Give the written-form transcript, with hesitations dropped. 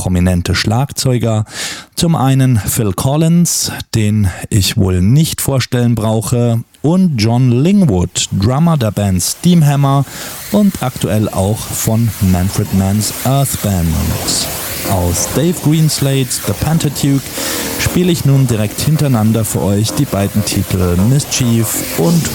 prominente Schlagzeuger. Zum einen Phil Collins, den ich wohl nicht vorstellen brauche, und John Lingwood, Drummer der Band Steamhammer und aktuell auch von Manfred Mann's Earth Band. Aus Dave Greenslate's The Pentateuch spiele ich nun direkt hintereinander für euch die beiden Titel Mischief und